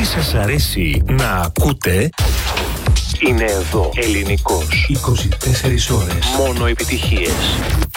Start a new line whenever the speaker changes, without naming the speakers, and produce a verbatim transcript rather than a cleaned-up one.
Ό,τι σας αρέσει να ακούτε είναι εδώ. Ελληνικός. είκοσι τέσσερις ώρες. Μόνο επιτυχίες.